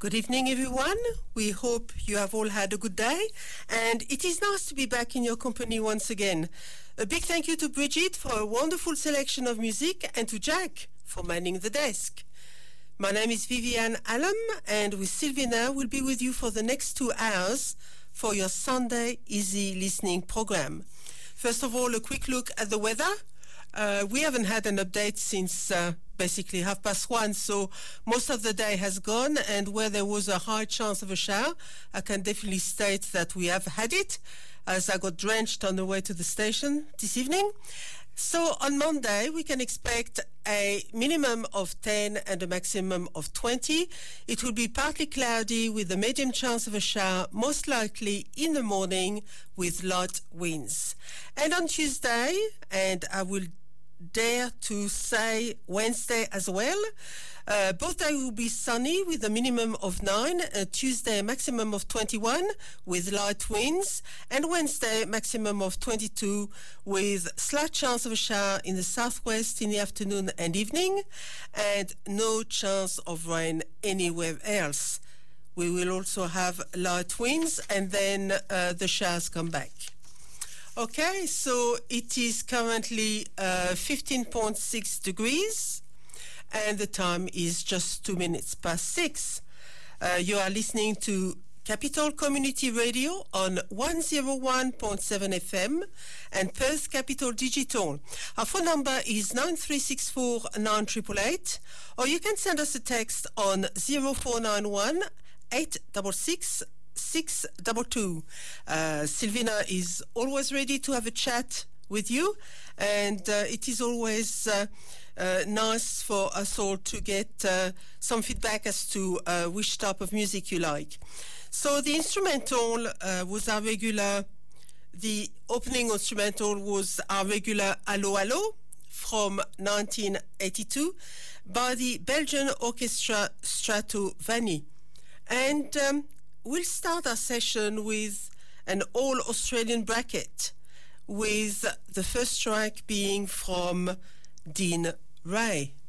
Good evening, everyone. We hope you have all had a good day, and it is nice to be back in your company once again. A big thank you to Bridget for a wonderful selection of music and to Jack for manning the desk. My name is Viviane Allam, and with Sylvina, we'll be with you for the next 2 hours for your Sunday Easy Listening program. First of all, a quick look at the weather. We haven't had an update since basically 1:30, so most of the day has gone, and where there was a high chance of a shower, I can definitely state that we have had it, as I got drenched on the way to the station this evening. So on Monday, we can expect a minimum of 10 and a maximum of 20. It will be partly cloudy with a medium chance of a shower, most likely in the morning with light winds. And on Tuesday, and I will dare to say Wednesday as well, both days will be sunny with a minimum of 9, Tuesday a maximum of 21 with light winds, and Wednesday maximum of 22 with slight chance of a shower in the southwest in the afternoon and evening, and no chance of rain anywhere else. We will also have light winds, and then the showers come back. Okay, so it is currently 15.6 degrees, and the time is just 2 minutes past 6. You are listening to Capital Community Radio on 101.7 FM and Perth Capital Digital. Our phone number is 9364 9888, or you can send us a text on 0491 866 622. Sylvina is always ready to have a chat with you, and it is always nice for us all to get some feedback as to which type of music you like. So the instrumental was our regular, the opening instrumental was our regular Allo Allo from 1982 by the Belgian orchestra Stratovani. And we'll start our session with an all-Australian bracket, with the first track being from Dean Ray.